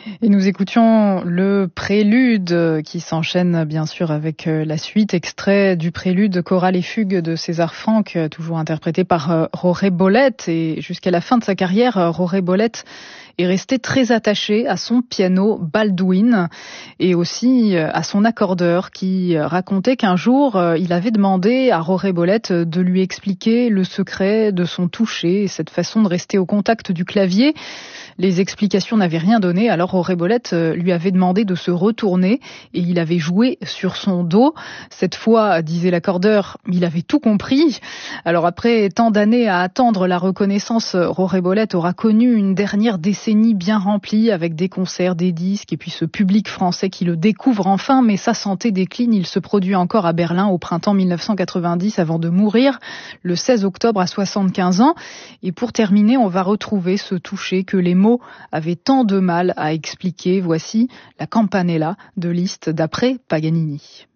Et nous écoutions le prélude qui s'enchaîne bien sûr avec la suite, extrait du prélude Chorale et fugue de César Franck, toujours interprété par Roré Bolette. Et jusqu'à la fin de sa carrière, Roré Bolette est resté très attaché à son piano Baldwin et aussi à son accordeur qui racontait qu'un jour, il avait demandé à Roré Bolette de lui expliquer le secret de son toucher et cette façon de rester au contact du clavier. Les explications n'avaient rien donné, alors Roré Bolette lui avait demandé de se retourner et il avait joué sur son dos. Cette fois, disait l'accordeur, il avait tout compris. Alors après tant d'années à attendre la reconnaissance, Roré Bolette aura connu une dernière décennie bien remplie avec des concerts, des disques et puis ce public français qui le découvre enfin, mais sa santé décline. Il se produit encore à Berlin au printemps 1990 avant de mourir le 16 octobre à 75 ans. Et pour terminer, on va retrouver ce toucher que les mots avaient tant de mal à expliquer. Voici la Campanella de Liszt d'après Paganini.